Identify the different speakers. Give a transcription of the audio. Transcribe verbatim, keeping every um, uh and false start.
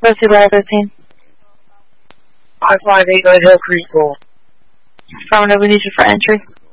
Speaker 1: Rosie Level fifteen.
Speaker 2: I five eight nine Hill Creek Roll.
Speaker 1: Affirmative, we need you for entry.